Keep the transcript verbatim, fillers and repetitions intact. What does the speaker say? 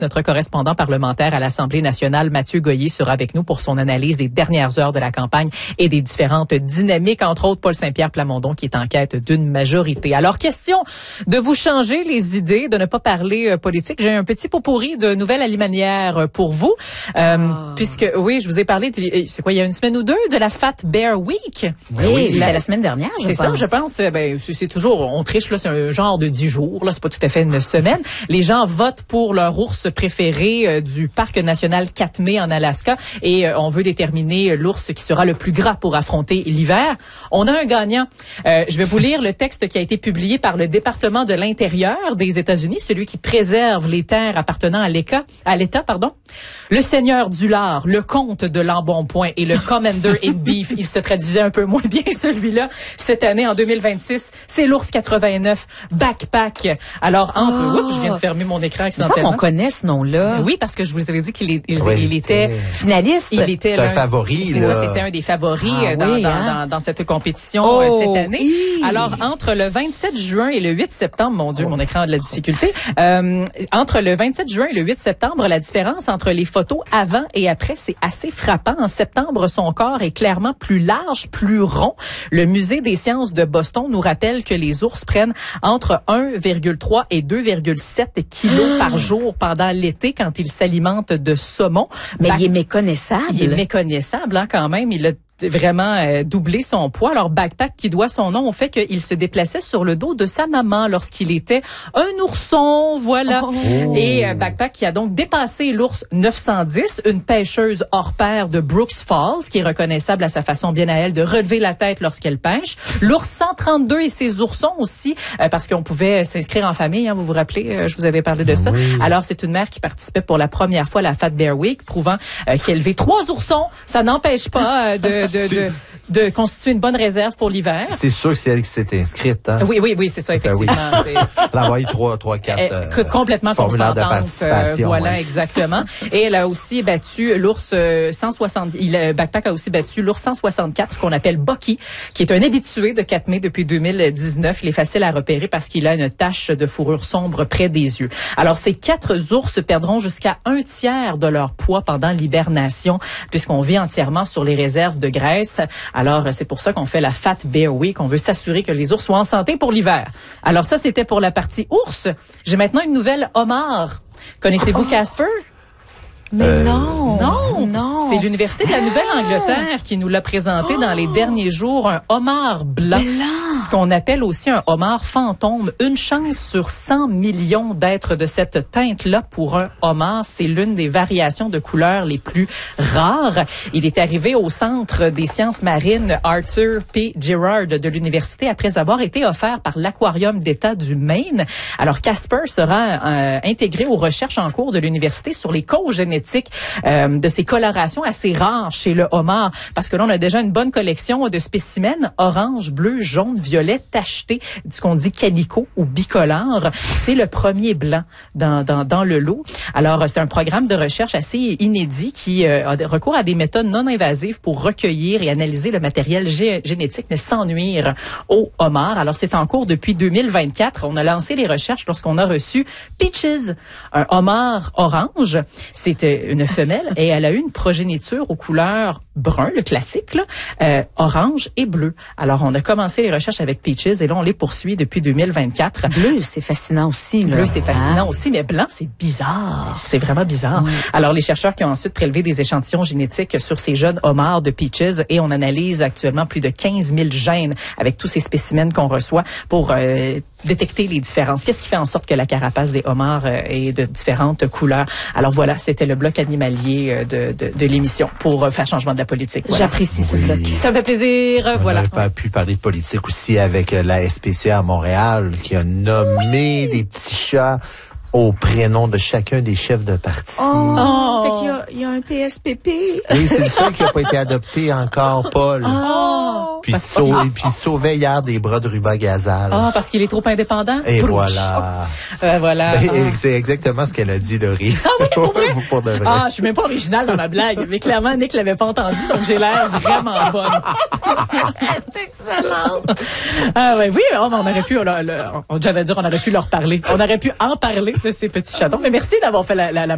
Notre correspondant parlementaire à l'Assemblée nationale, Mathieu Goyer, sera avec nous pour son analyse des dernières heures de la campagne et des différentes dynamiques, entre autres Paul Saint-Pierre Plamondon qui est en quête d'une majorité. Alors, question de vous changer les idées, de ne pas parler euh, politique. J'ai un petit pot pourri de nouvelles alimentaires pour vous, euh, oh. puisque, oui, je vous ai parlé, de, c'est quoi, il y a une semaine ou deux, de la Fat Bear Week. Oui, oui c'était la, la semaine dernière, je C'est pense. ça, je pense. Ben, c'est, c'est toujours, on triche, là, c'est un genre de dix jours, là, c'est pas tout à fait une semaine. Les gens votent pour leur ours préféré euh, du parc national Katmai en Alaska et euh, on veut déterminer l'ours qui sera le plus gras pour affronter l'hiver. On a un gagnant. Euh, je vais vous lire le texte qui a été publié par le département de l'Intérieur des États-Unis, celui qui préserve les terres appartenant à l'État, à l'État, pardon. Le seigneur du lard, le comte de l'embonpoint et le commander in beef, il se traduisait un peu moins bien celui-là cette année en deux mille vingt-six. C'est l'ours quatre-vingt-neuf Backpack. Alors entre, oh. oups, je viens de fermer mon écran accidentellement. Ça, on connaît ce nom-là. Oui, parce que je vous avais dit qu'il est, il, oui, il était finaliste. Il était c'est un favori. C'est là. ça, c'était un des favoris ah, dans, oui, dans, hein? dans, dans cette compétition oh, euh, cette année. Hi. Alors, entre le vingt-sept juin et le huit septembre, mon Dieu, oh. mon écran a de la difficulté. Euh, entre le vingt-sept juin et le huit septembre, la différence entre les photos avant et après, c'est assez frappant. En septembre, son corps est clairement plus large, plus rond. Le Musée des sciences de Boston nous rappelle que les ours prennent entre un virgule trois et deux virgule sept kilos par jour pendant l'été quand ils s'alimentent de saumon. Mais Back- il est méconnaissable. Il est méconnaissable, hein, quand même. Il a vraiment euh, doublé son poids. Alors, Backpack, qui doit son nom au fait qu'il se déplaçait sur le dos de sa maman lorsqu'il était un ourson, voilà. Oh. Et euh, Backpack qui a donc dépassé l'ours neuf cent dix, une pêcheuse hors pair de Brooks Falls, qui est reconnaissable à sa façon bien à elle de relever la tête lorsqu'elle pêche. L'ours cent trente-deux et ses oursons aussi, euh, parce qu'on pouvait s'inscrire en famille, hein, vous vous rappelez, euh, je vous avais parlé de ça. Oui. Alors, c'est une mère qui participait pour la première fois à la Fat Bear Week, prouvant euh, qu'élever trois oursons, ça n'empêche pas euh, de De, de, de constituer une bonne réserve pour l'hiver. C'est sûr que c'est elle qui s'est inscrite. Hein? Oui, oui, oui, c'est ça, effectivement. Ben oui. Elle a envoyé trois, trois, quatre euh, complètement formulaires de consentante, participation. Euh, voilà, oui. exactement. Et elle a aussi battu l'ours euh, cent soixante. Il, euh, Backpack a aussi battu l'ours cent soixante-quatre qu'on appelle Bucky, qui est un habitué de Katmai depuis deux mille dix-neuf. Il est facile à repérer parce qu'il a une tache de fourrure sombre près des yeux. Alors, ces quatre ours perdront jusqu'à un tiers de leur poids pendant l'hibernation, puisqu'on vit entièrement sur les réserves de graisse. Alors, c'est pour ça qu'on fait la Fat Bear Week. On veut s'assurer que les ours soient en santé pour l'hiver. Alors ça, c'était pour la partie ours. J'ai maintenant une nouvelle homard. Connaissez-vous Casper? Mais euh, non, non, non. C'est l'Université de la Nouvelle-Angleterre qui nous l'a présenté oh. dans les derniers jours, un homard blanc, blanc, ce qu'on appelle aussi un homard fantôme. Une chance sur cent millions d'être de cette teinte-là pour un homard. C'est l'une des variations de couleurs les plus rares. Il est arrivé au Centre des sciences marines Arthur P. Gerard de l'Université après avoir été offert par l'Aquarium d'État du Maine. Alors, Casper sera euh, intégré aux recherches en cours de l'Université sur les causes génétiques Euh, de ces colorations assez rares chez le homard, parce que là, on a déjà une bonne collection de spécimens orange, bleu, jaune, violet, tacheté, ce qu'on dit calico ou bicolore. C'est le premier blanc dans, dans, dans le lot. Alors, c'est un programme de recherche assez inédit qui euh, a recours à des méthodes non invasives pour recueillir et analyser le matériel gé- génétique, mais sans nuire au homard. Alors, c'est en cours depuis deux mille vingt-quatre. On a lancé les recherches lorsqu'on a reçu Peaches, un homard orange. C'était une femelle et elle a eu une progéniture aux couleurs brun, le classique, là, euh, orange et bleu. Alors, on a commencé les recherches avec Peaches et là, on les poursuit depuis deux mille vingt-quatre. Bleu, c'est fascinant aussi. Là. Bleu, c'est fascinant hein? aussi, mais blanc, c'est bizarre. C'est vraiment bizarre. Oui. Alors, les chercheurs qui ont ensuite prélevé des échantillons génétiques sur ces jeunes homards de Peaches et on analyse actuellement plus de quinze mille gènes avec tous ces spécimens qu'on reçoit pour euh, détecter les différences. Qu'est-ce qui fait en sorte que la carapace des homards euh, est de différentes couleurs? Alors voilà, c'était le bloc animalier euh, de, de, de l'émission pour euh, faire changement de la politique. Voilà. J'apprécie ce oui. bloc. Ça me fait plaisir. On Voilà. n'aurait pas pu parler de politique aussi avec la S P C A à Montréal qui a nommé oui. des petits chats au prénom de chacun des chefs de parti. Oh, oh. Fait qu'il y a, il y a un P S P P. Oui, c'est le seul qui n'a pas été adopté encore, Paul. Oh. Puis, sau- et puis sauvait hier des bras de Ruba Gazal. Ah, oh, parce qu'il est trop indépendant? Et Prouch. voilà. Euh, voilà. Ben, ah. C'est exactement ce qu'elle a dit, Laurie. Ah oui, pour vrai? pour de vrai. Ah, je suis même pas originale dans ma blague. Mais clairement, Nick l'avait pas entendu, donc j'ai l'air vraiment bonne. C'est excellent. Ah ouais, oui, oh, on aurait pu, on, on, j'allais dire, on aurait pu leur parler. On aurait pu en parler de ces petits chatons. Mais merci d'avoir fait la, la, la